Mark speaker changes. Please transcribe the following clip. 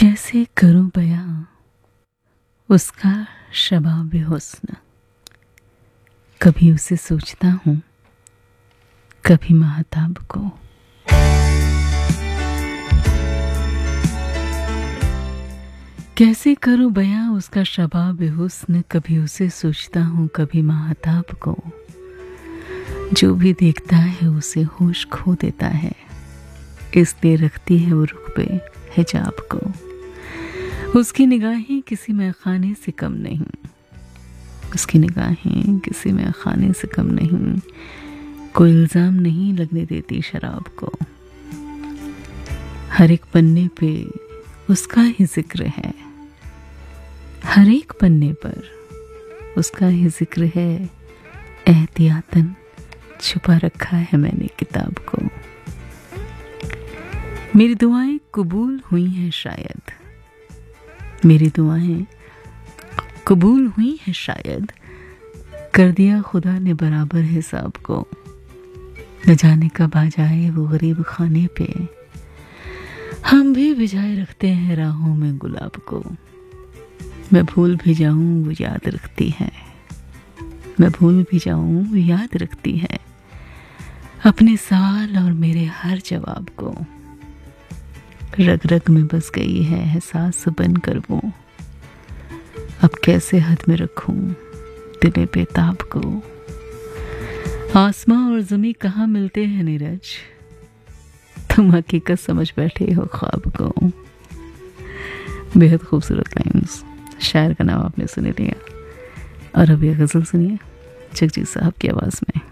Speaker 1: कैसे करूं बयां उसका शबाब हुस्न। कभी उसे सोचता हूं, कभी महताब को। कैसे करूं बयां उसका शबाब हुस्न। कभी उसे सोचता हूं, कभी महताब को। जो भी देखता है उसे होश खो देता है, इसलिए रखती है वो रुख पे हिजाब को। उसकी निगाहें किसी मैखाने से कम नहीं, उसकी निगाहें किसी मैखाने से कम नहीं। कोई इल्जाम नहीं लगने देती शराब को। हर एक पन्ने पे उसका ही जिक्र है, हर एक पन्ने पर उसका ही जिक्र है। एहतियातन छुपा रखा है मैंने किताब को। मेरी दुआएं कबूल हुई हैं शायद, मेरी दुआएं कबूल हुई हैं शायद। कर दिया खुदा ने बराबर हिसाब को। न जाने कब आ जाए वो गरीब खाने पे, हम भी भिजाए रखते हैं राहों में गुलाब को। मैं भूल भी जाऊं वो याद रखती है, मैं भूल भी जाऊं वो याद रखती है। अपने सवाल और मेरे हर जवाब को रग रग में बस गई है एहसास बनकर वो। अब कैसे हद में रखूं दिले बेताब को। आसमां और ज़मीं कहाँ मिलते हैं नीरज, तुम हकीकत समझ बैठे हो ख्वाब को। बेहद खूबसूरत लाइन्स, शायर का नाम आपने सुन लिया। और अब ये गज़ल सुनिए जगजीत साहब की आवाज़ में।